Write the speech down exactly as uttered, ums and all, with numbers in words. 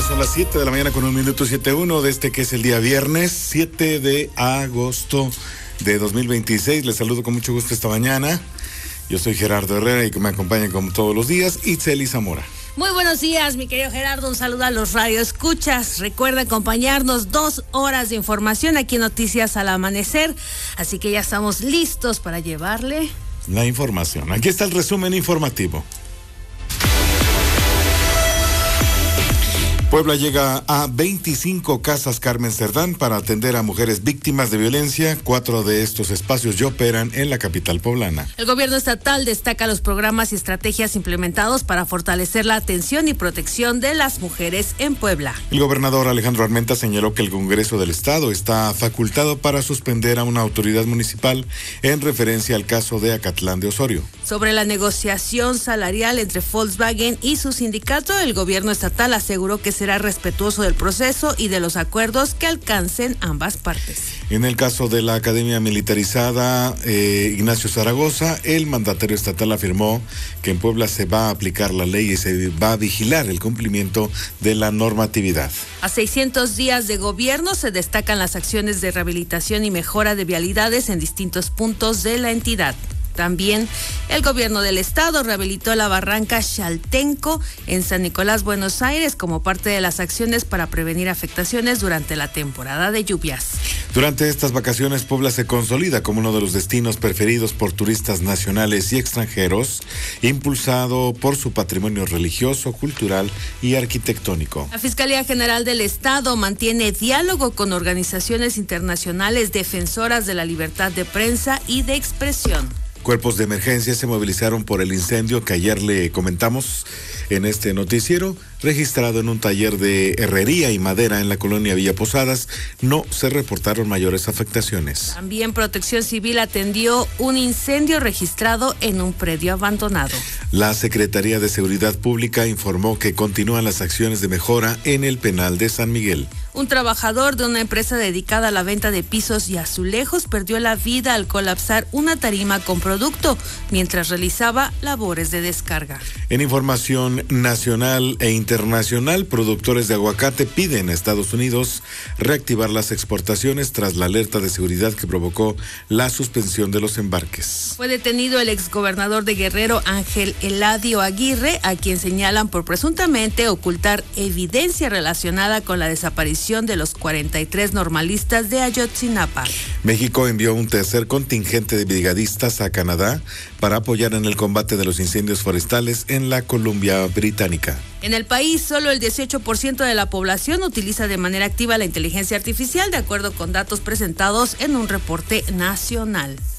son las siete de la mañana con un minuto siete uno de este que es el día viernes, siete de agosto de dos mil veintiséis. Les saludo con mucho gusto esta mañana. Yo soy Gerardo Herrera y que me acompañan como todos los días, Itzeli Zamora. Muy buenos días, mi querido Gerardo. Un saludo a los radioescuchas. Recuerda acompañarnos dos horas de información aquí en Noticias al Amanecer. Así que ya estamos listos para llevarle la información. Aquí está el resumen informativo. Puebla llega a veinticinco casas Carmen Cerdán para atender a mujeres víctimas de violencia. Cuatro de estos espacios ya operan en la capital poblana. El gobierno estatal destaca los programas y estrategias implementados para fortalecer la atención y protección de las mujeres en Puebla. El gobernador Alejandro Armenta señaló que el Congreso del Estado está facultado para suspender a una autoridad municipal en referencia al caso de Acatlán de Osorio. Sobre la negociación salarial entre Volkswagen y su sindicato, el gobierno estatal aseguró que será respetuoso del proceso y de los acuerdos que alcancen ambas partes. En el caso de la Academia Militarizada eh, Ignacio Zaragoza, el mandatario estatal afirmó que en Puebla se va a aplicar la ley y se va a vigilar el cumplimiento de la normatividad. A seiscientos días de gobierno se destacan las acciones de rehabilitación y mejora de vialidades en distintos puntos de la entidad. También el gobierno del estado rehabilitó la barranca Chaltenco en San Nicolás, Buenos Aires, como parte de las acciones para prevenir afectaciones durante la temporada de lluvias. Durante estas vacaciones, Puebla se consolida como uno de los destinos preferidos por turistas nacionales y extranjeros, impulsado por su patrimonio religioso, cultural y arquitectónico. La Fiscalía General del Estado mantiene diálogo con organizaciones internacionales defensoras de la libertad de prensa y de expresión. Cuerpos de emergencia se movilizaron por el incendio que ayer le comentamos en este noticiero, registrado en un taller de herrería y madera en la colonia Villa Posadas. No se reportaron mayores afectaciones. También Protección Civil atendió un incendio registrado en un predio abandonado. La Secretaría de Seguridad Pública informó que continúan las acciones de mejora en el penal de San Miguel. Un trabajador de una empresa dedicada a la venta de pisos y azulejos perdió la vida al colapsar una tarima con producto mientras realizaba labores de descarga. En información nacional e internacional, productores de aguacate piden a Estados Unidos reactivar las exportaciones tras la alerta de seguridad que provocó la suspensión de los embarques. Fue detenido el exgobernador de Guerrero, Ángel Eladio Aguirre, a quien señalan por presuntamente ocultar evidencia relacionada con la desaparición de los cuarenta y tres normalistas de Ayotzinapa. México envió un tercer contingente de brigadistas a Canadá para apoyar en el combate de los incendios forestales en la Columbia Británica. En el país, solo el dieciocho por ciento de la población utiliza de manera activa la inteligencia artificial, de acuerdo con datos presentados en un reporte nacional.